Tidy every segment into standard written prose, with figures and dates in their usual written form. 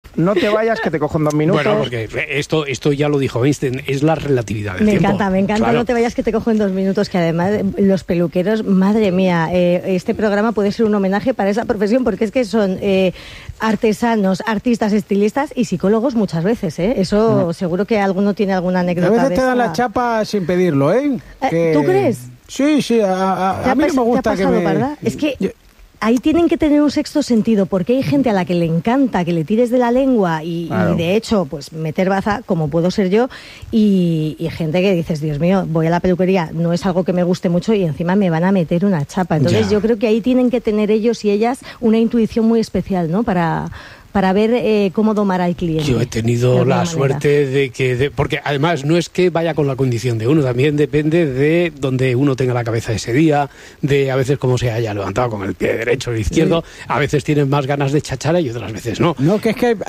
no te vayas que te cojo en 2 minutos. Bueno, porque esto ya lo dijo Einstein, es la relatividad del tiempo. Me encanta, claro. No te vayas que te cojo en 2 minutos, que además los peluqueros, madre mía, este programa puede ser un homenaje para esa profesión, porque es que son artesanos, artistas, estilistas y psicólogos muchas veces, ¿eh? Eso seguro que alguno tiene alguna anécdota. A veces te dan la chapa sin pedirlo, ¿eh? ¿Tú crees? Sí, a mí no me gusta que me... ¿verdad? Es que... Ahí tienen que tener un sexto sentido, porque hay gente a la que le encanta que le tires de la lengua y de hecho, pues meter baza, como puedo ser yo, y gente que dices, Dios mío, voy a la peluquería, no es algo que me guste mucho y encima me van a meter una chapa. Entonces yo creo que ahí tienen que tener ellos y ellas una intuición muy especial, ¿no? Para ver cómo domar al cliente. Yo he tenido la suerte de que... porque además no es que vaya con la condición de uno, también depende de donde uno tenga la cabeza ese día, de a veces cómo se haya levantado con el pie derecho o el izquierdo, a veces tienes más ganas de chachara y otras veces no. No, que es que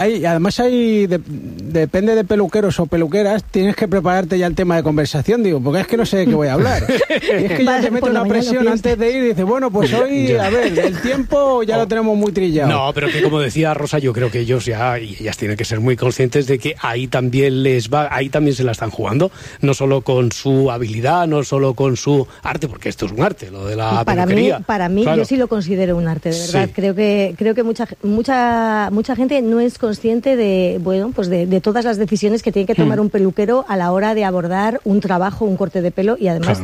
depende de peluqueros o peluqueras, tienes que prepararte ya el tema de conversación, digo, porque es que no sé de qué voy a hablar. Y es que ya te mete una presión antes de ir y dices, bueno, pues hoy, a ver, el tiempo ya lo tenemos muy trillado. No, pero que como decía Rosa, yo creo que ellos ya y ellas tienen que ser muy conscientes de que ahí también se la están jugando, no solo con su habilidad, no solo con su arte, porque esto es un arte, lo de la peluquería. Para mí claro. Yo sí lo considero un arte, de verdad. Sí. Creo que mucha gente no es consciente de todas las decisiones que tiene que tomar un peluquero a la hora de abordar un trabajo, un corte de pelo y además,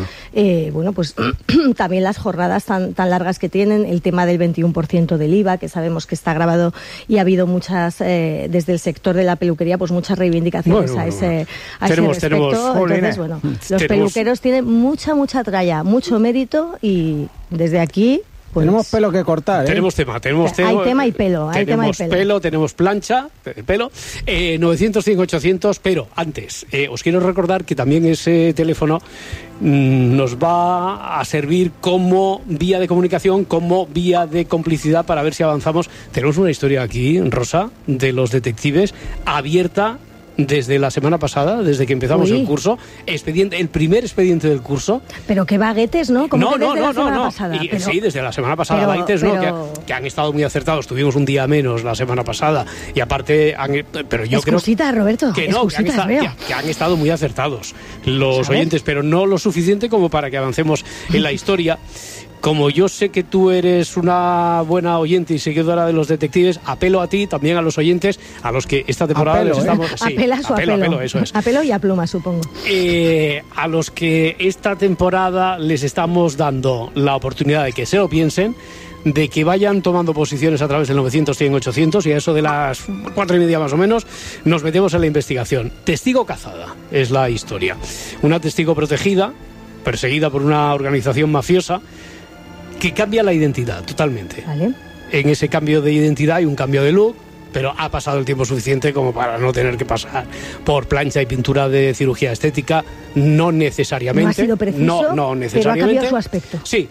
también las jornadas tan largas que tienen, el tema del 21% del IVA, que sabemos que está grabado y ha habido muchas, desde el sector de la peluquería, pues muchas reivindicaciones a ese respecto. Entonces, los peluqueros tienen mucha tralla, mucho mérito y desde aquí... Pues, tenemos pelo que cortar, ¿eh? Tenemos tema. Hay tema y pelo. Tenemos plancha de pelo. 900-100-800, pero antes, os quiero recordar que también ese teléfono nos va a servir como vía de comunicación, como vía de complicidad para ver si avanzamos. Tenemos una historia aquí, Rosa, de los detectives, abierta desde la semana pasada, desde que empezamos el curso, el primer expediente del curso. Pero qué baguetes, ¿no? ¿Cómo que desde la semana pasada? Sí, desde la semana pasada, baguetes, ¿no? Que han estado muy acertados. Tuvimos un día menos la semana pasada y aparte, pero yo creo Roberto, que han estado muy acertados los oyentes, pero no lo suficiente como para que avancemos en la historia. Como yo sé que tú eres una buena oyente y seguidora de los detectives, apelo a ti, también a los oyentes, a los que esta temporada les estamos... Apelo, eso es. A pelo y a pluma, supongo. A los que esta temporada les estamos dando la oportunidad de que se lo piensen, de que vayan tomando posiciones a través del 900-100-800 y a eso de las 4:30 más o menos nos metemos en la investigación. Testigo cazada es la historia. Una testigo protegida, perseguida por una organización mafiosa, que cambia la identidad totalmente. Vale. En ese cambio de identidad hay un cambio de look, pero ha pasado el tiempo suficiente como para no tener que pasar por plancha y pintura de cirugía estética, no necesariamente. No ha sido preciso, no necesariamente. Pero ha cambiado su aspecto. Sí.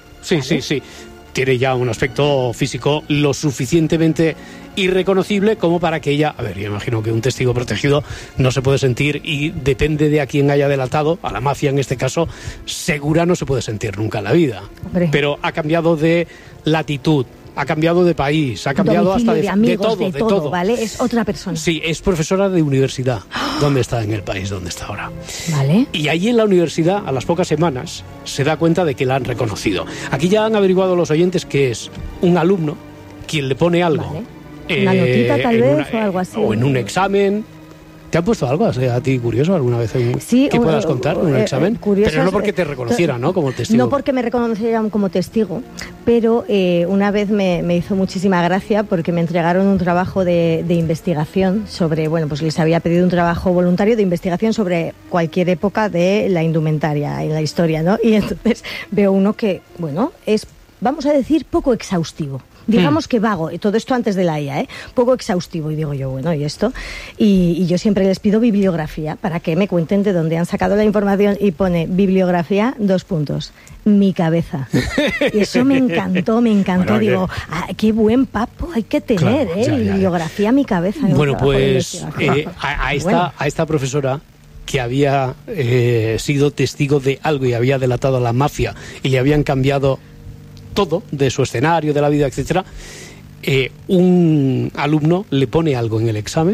Tiene ya un aspecto físico lo suficientemente irreconocible como para que ella... A ver, yo imagino que un testigo protegido no se puede sentir, y depende de a quién haya delatado, a la mafia en este caso, segura no se puede sentir nunca en la vida. Hombre. Pero ha cambiado de latitud, ha cambiado de país, ha cambiado hasta de amigos, de todo, ¿vale? Es otra persona. Sí, es profesora de universidad. ¿Dónde está en el país? ¿Dónde está ahora? Vale. Y allí en la universidad, a las pocas semanas, se da cuenta de que la han reconocido. Aquí ya han averiguado los oyentes que es un alumno quien le pone algo. Vale. Una notita tal vez o algo así. O en un examen. ¿Te han puesto algo a ti curioso alguna vez sí, que puedas contar en un examen? Pero no porque te reconocieran, ¿no? Como testigo. No porque me reconocieran como testigo, pero una vez me hizo muchísima gracia porque me entregaron un trabajo de investigación sobre, pues les había pedido un trabajo voluntario de investigación sobre cualquier época de la indumentaria en la historia, ¿no? Y entonces veo uno que, es, vamos a decir, poco exhaustivo. Digamos que vago, y todo esto antes de la IA, poco exhaustivo, y digo yo, ¿y esto? Y yo siempre les pido bibliografía para que me cuenten de dónde han sacado la información, y pone bibliografía, : mi cabeza. Y eso me encantó, digo, qué buen papo hay que tener, claro, bibliografía, mi cabeza. Bueno, pues a esta profesora que había sido testigo de algo y había delatado a la mafia y le habían cambiado todo de su escenario, de la vida, etcétera, un alumno le pone algo en el examen